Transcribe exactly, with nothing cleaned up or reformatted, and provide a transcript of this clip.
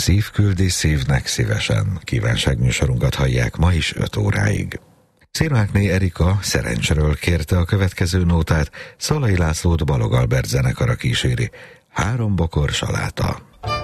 Szív küldi szívnek szívesen. Kívánságműsorunkat hallják ma is öt óráig. Szirmákné Erika Szerencsről kérte a következő nótát, Szalai Lászlót Balog Albert zenekara kíséri. Három bokor saláta.